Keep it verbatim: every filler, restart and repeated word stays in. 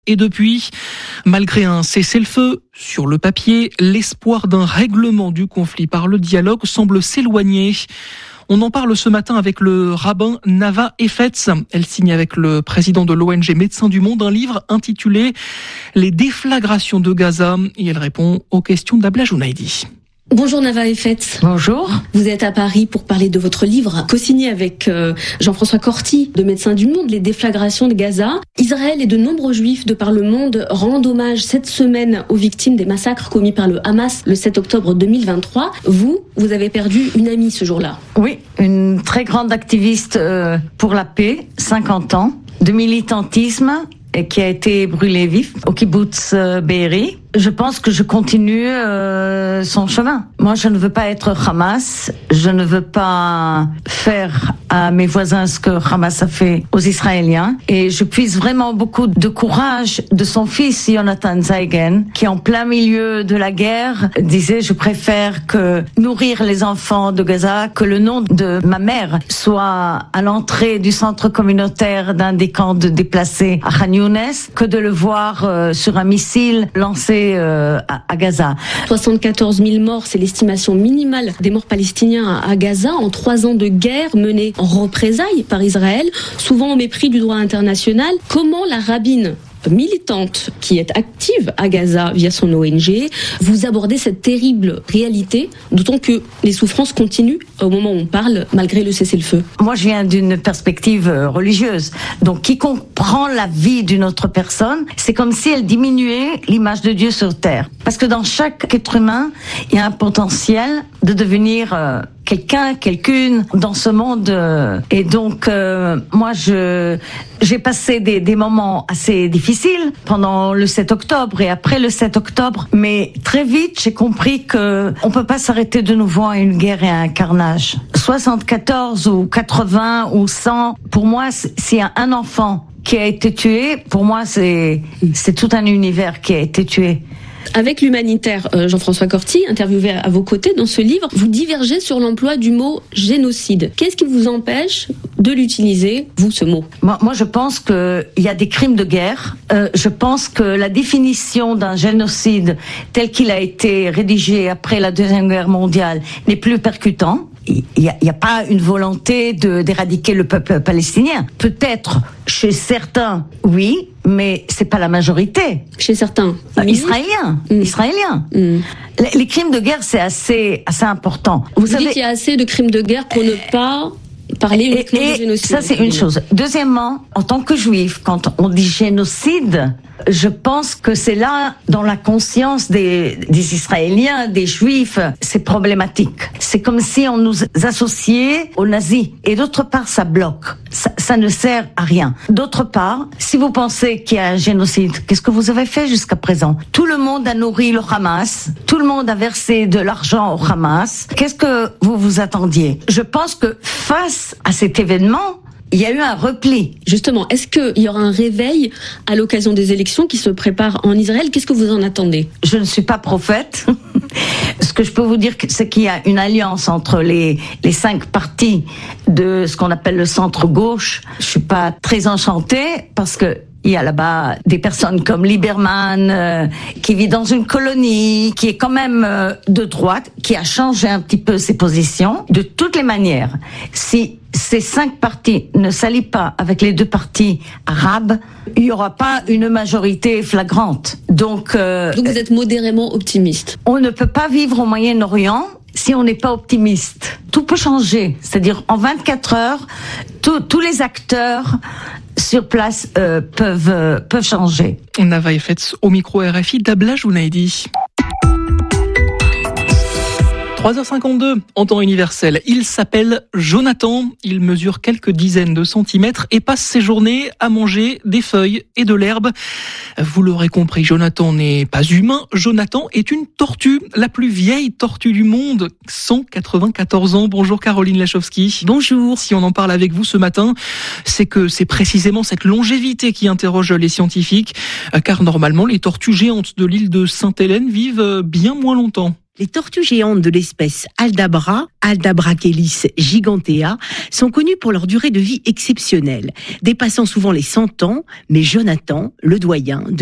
Et depuis, malgré un cessez-le-feu, sur le papier, l'espoir d'un règlement du conflit par le dialogue semble s'éloigner. On en parle ce matin avec le rabbin Nava Efetz. Elle signe avec le président de l'O N G Médecins du Monde un livre intitulé « Les déflagrations de Gaza » et elle répond aux questions d'Abla Jounaidi. Bonjour Nava Efetz. Bonjour. Vous êtes à Paris pour parler de votre livre, co-signé avec euh, Jean-François Corti de Médecins du Monde, Les déflagrations de Gaza. Israël et de nombreux juifs de par le monde rendent hommage cette semaine aux victimes des massacres commis par le Hamas le sept octobre deux mille vingt-trois. Vous, vous avez perdu une amie ce jour-là. Oui, une très grande activiste euh, pour la paix, cinquante ans, de militantisme, et qui a été brûlée vif au kibbutz euh, Be'eri. Je pense que je continue euh, son chemin. Moi, je ne veux pas être Hamas. Je ne veux pas faire à mes voisins ce que Hamas a fait aux Israéliens. Et je puise vraiment beaucoup de courage de son fils, Jonathan Zeigen, qui en plein milieu de la guerre disait « Je préfère que nourrir les enfants de Gaza, que le nom de ma mère soit à l'entrée du centre communautaire d'un des camps de déplacés à Khan Younes, que de le voir euh, sur un missile lancé à Gaza. soixante-quatorze mille morts, c'est l'estimation minimale des morts palestiniens à Gaza en trois ans de guerre menée en représailles par Israël, souvent au mépris du droit international. Comment la rabbine militante qui est active à Gaza via son O N G, vous abordez cette terrible réalité, d'autant que les souffrances continuent au moment où on parle, malgré le cessez-le-feu. Moi, je viens d'une perspective religieuse. Donc, quiconque prend la vie d'une autre personne, c'est comme si elle diminuait l'image de Dieu sur terre. Parce que dans chaque être humain, il y a un potentiel de devenir euh, quelqu'un, quelqu'une dans ce monde. Euh, et donc, euh, moi, je j'ai passé des, des moments assez difficiles pendant le sept octobre et après le sept octobre. Mais très vite, j'ai compris que on peut pas s'arrêter de nouveau à une guerre et à un carnage. soixante-quatorze ou quatre-vingts ou cent, pour moi, s'il y a un enfant qui a été tué, pour moi, c'est c'est tout un univers qui a été tué. Avec l'humanitaire euh, Jean-François Corti, interviewé à vos côtés dans ce livre, vous divergez sur l'emploi du mot génocide. Qu'est-ce qui vous empêche de l'utiliser, vous, ce mot ? Moi, moi je pense qu'il y a des crimes de guerre. Euh, je pense que la définition d'un génocide tel qu'il a été rédigé après la Deuxième Guerre mondiale n'est plus percutant. Il n'y a, a pas une volonté de, d'éradiquer le peuple palestinien. Peut-être chez certains, oui, mais c'est pas la majorité. Chez certains euh, Israéliens, mmh. Israéliens. Mmh. Les, les crimes de guerre, c'est assez, assez important. Vous, Vous savez, dites qu'il y a assez de crimes de guerre pour ne pas parler uniquement de génocide. Ça, c'est une chose. Deuxièmement, en tant que juif, quand on dit génocide, je pense que c'est là, dans la conscience des, des Israéliens, des Juifs, c'est problématique. C'est comme si on nous associait aux nazis. Et d'autre part, ça bloque. Ça, ça ne sert à rien. D'autre part, si vous pensez qu'il y a un génocide, qu'est-ce que vous avez fait jusqu'à présent ? Tout le monde a nourri le Hamas. Tout le monde a versé de l'argent au Hamas. Qu'est-ce que vous vous attendiez ? Je pense que face à cet événement, il y a eu un repli. Justement, est-ce qu'il y aura un réveil à l'occasion des élections qui se préparent en Israël ? Qu'est-ce que vous en attendez ? Je ne suis pas prophète. Ce que je peux vous dire, c'est qu'il y a une alliance entre les, les cinq partis de ce qu'on appelle le centre-gauche. Je suis pas très enchantée parce que il y a là-bas des personnes comme Lieberman, euh, qui vit dans une colonie, qui est quand même euh, de droite, qui a changé un petit peu ses positions. De toutes les manières, si ces cinq partis ne s'allient pas avec les deux partis arabes, il n'y aura pas une majorité flagrante. Donc, euh, Donc vous êtes modérément optimiste. On ne peut pas vivre au Moyen-Orient si on n'est pas optimiste. Tout peut changer. C'est-à-dire, en vingt-quatre heures, tous les acteurs sur place euh, peuvent, euh, peuvent changer. Nava Efetz au micro R F I d'Abla Jounaidi. trois heures cinquante-deux en temps universel. Il s'appelle Jonathan. Il mesure quelques dizaines de centimètres et passe ses journées à manger des feuilles et de l'herbe. Vous l'aurez compris, Jonathan n'est pas humain. Jonathan est une tortue, la plus vieille tortue du monde, cent quatre-vingt-quatorze ans. Bonjour Caroline Lachowski. Bonjour. Si on en parle avec vous ce matin, c'est que c'est précisément cette longévité qui interroge les scientifiques, car normalement les tortues géantes de l'île de Sainte-Hélène vivent bien moins longtemps. Les tortues géantes de l'espèce Aldabra, Aldabrachelys gigantea, sont connues pour leur durée de vie exceptionnelle, dépassant souvent les cent ans, mais Jonathan, le doyen,